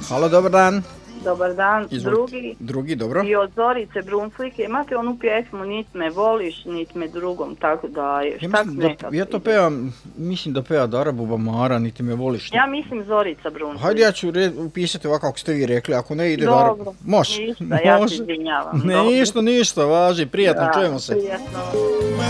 Halo, dobar dan. Dobar dan. Izvolite. Drugi, dobro. I od Zorice Brunslike. Imate onu pjesmu Nit me voliš, nit me drugom, tako da je šta nekako. Ja to pevam, mislim da peva Dara Bubamara, niti me voliš. Ja mislim Zorica Brunslike. Hajde, ja ću upisati ovako kako ste vi rekli, ako ne ide Dobro, Dara... Može. ništa, ja se izvinjavam. Ništa, važi, prijatno, čujemo se. Prijatno.